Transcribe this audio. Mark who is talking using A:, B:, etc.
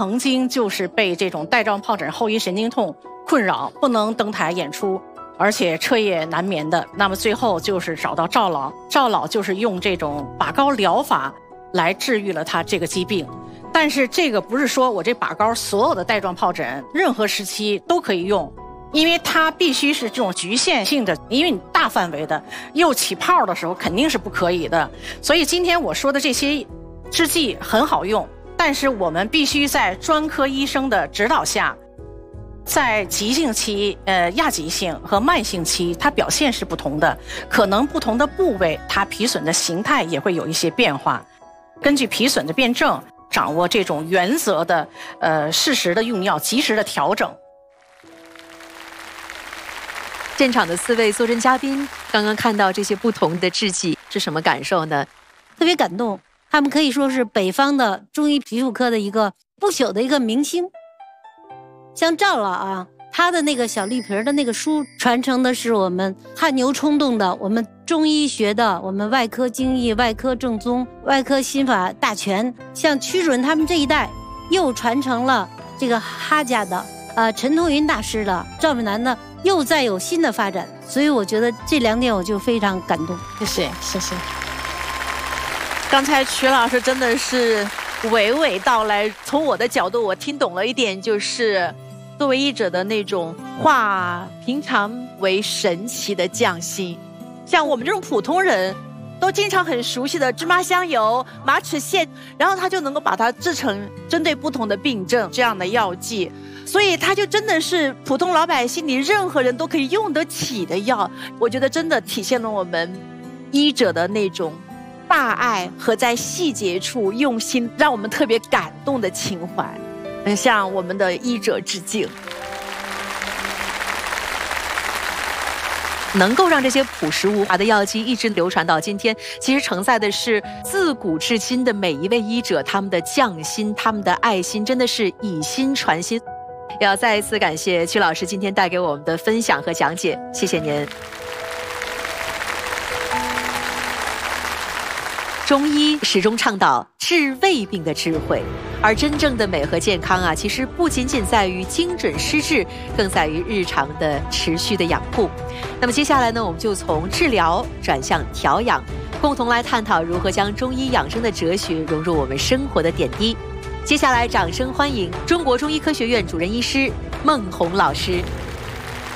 A: 曾经就是被这种带状疱疹后遗神经痛困扰，不能登台演出，而且彻夜难眠的。那么最后就是找到赵老，赵老就是用这种拔膏疗法来治愈了他这个疾病。但是这个不是说我这拔膏所有的带状疱疹任何时期都可以用，因为它必须是这种局限性的，因为你大范围的又起泡的时候肯定是不可以的。所以今天我说的这些制剂很好用，但是我们必须在专科医生的指导下，在急性期、亚急性和慢性期，它表现是不同的，可能不同的部位它皮损的形态也会有一些变化。根据皮损的辩证，掌握这种原则的适时的用药，及时的调整。
B: 现场的4位坐镇嘉宾刚刚看到这些不同的制剂是什么感受呢？
C: 特别感动，他们可以说是北方的中医皮肤科的一个不朽的一个明星。像赵老啊，他的那个小绿皮的那个书传承的是我们汗牛充栋的，我们中医学的，我们外科精义、外科正宗、外科心法大全。像屈主任他们这一代又传承了这个哈家的陈同云大师的，赵美楠的又再有新的发展，所以我觉得这2点我就非常感动。
A: 谢谢谢谢。
D: 刚才曲老师真的是娓娓道来，从我的角度我听懂了一点，就是作为医者的那种化平常为神奇的匠心。像我们这种普通人都经常很熟悉的芝麻香油、马齿苋，然后他就能够把它制成针对不同的病症这样的药剂，所以它就真的是普通老百姓里任何人都可以用得起的药。我觉得真的体现了我们医者的那种大爱和在细节处用心，让我们特别感动的情怀。向我们的医者致敬。
B: 能够让这些朴实无华的药剂一直流传到今天，其实承载的是自古至今的每一位医者他们的匠心，他们的爱心，真的是以心传心。要再一次感谢曲老师今天带给我们的分享和讲解，谢谢您。中医始终倡导治胃病的智慧，而真正的美和健康啊，其实不仅仅在于精准施治，更在于日常的持续的养护。那么接下来呢，我们就从治疗转向调养，共同来探讨如何将中医养生的哲学融入我们生活的点滴。接下来，掌声欢迎中国中医科学院主任医师孟红老师。